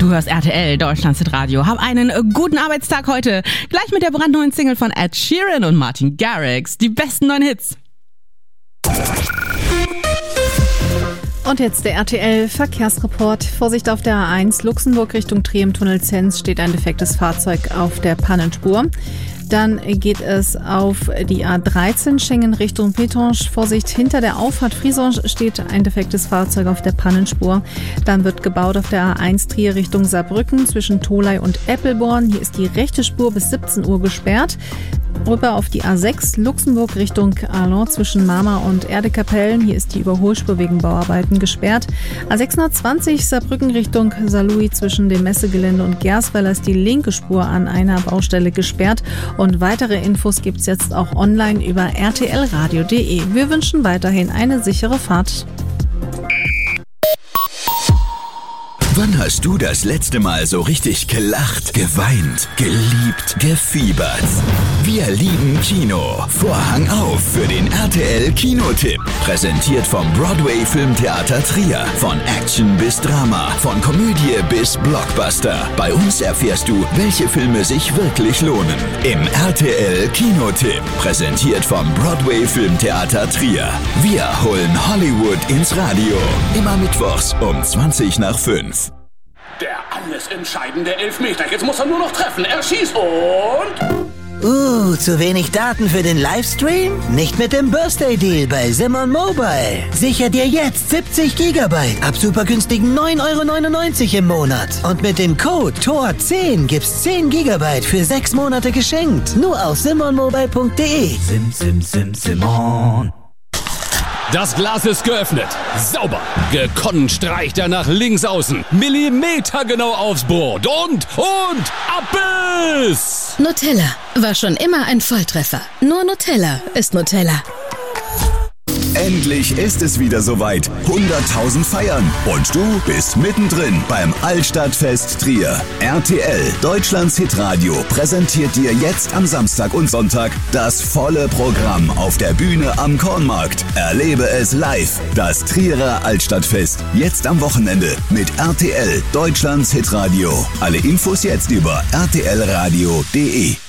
Du hörst RTL, Deutschlands Hitradio. Hab einen guten Arbeitstag heute. Gleich mit der brandneuen Single von Ed Sheeran und Martin Garrix. Die besten neuen Hits. Und jetzt der RTL-Verkehrsreport. Vorsicht auf der A1 Luxemburg Richtung Triemtunnel-Zens steht ein defektes Fahrzeug auf der Pannenspur. Dann geht es auf die A13 Schengen Richtung Pétange. Vorsicht, hinter der Auffahrt Frisange steht ein defektes Fahrzeug auf der Pannenspur. Dann wird gebaut auf der A1 Trier Richtung Saarbrücken zwischen Tholey und Eppelborn. Hier ist die rechte Spur bis 17 Uhr gesperrt. Rüber auf die A6 Luxemburg Richtung Arlon zwischen Marmar und Erdekapellen. Hier ist die Überholspur wegen Bauarbeiten gesperrt. A620 Saarbrücken Richtung Saarlouis zwischen dem Messegelände und Gersweiler ist die linke Spur an einer Baustelle gesperrt. Und weitere Infos gibt's jetzt auch online über rtlradio.de. Wir wünschen weiterhin eine sichere Fahrt. Wann hast du das letzte Mal so richtig gelacht, geweint, geliebt, gefiebert? Wir lieben Kino. Vorhang auf für den RTL Kinotipp. Präsentiert vom Broadway Filmtheater Trier. Von Action bis Drama, von Komödie bis Blockbuster. Bei uns erfährst du, welche Filme sich wirklich lohnen. Im RTL Kinotipp. Präsentiert vom Broadway Filmtheater Trier. Wir holen Hollywood ins Radio. Immer mittwochs um 5:20. Der alles entscheidende Elfmeter. Jetzt muss er nur noch treffen. Er schießt und... Zu wenig Daten für den Livestream? Nicht mit dem Birthday Deal bei Simon Mobile. Sicher dir jetzt 70 GB ab super günstigen 9,99 € im Monat. Und mit dem Code TOR10 gibt's 10 GB für 6 Monate geschenkt. Nur auf simonmobile.de. Simon. Das Glas ist geöffnet. Sauber. Gekonnt streicht er nach links außen. Millimetergenau aufs Brot. Und Abbiss! Nutella war schon immer ein Volltreffer. Nur Nutella ist Nutella. Endlich ist es wieder soweit. 100.000 feiern. Und du bist mittendrin beim Altstadtfest Trier. RTL, Deutschlands Hitradio, präsentiert dir jetzt am Samstag und Sonntag das volle Programm auf der Bühne am Kornmarkt. Erlebe es live. Das Trierer Altstadtfest. Jetzt am Wochenende mit RTL, Deutschlands Hitradio. Alle Infos jetzt über rtlradio.de.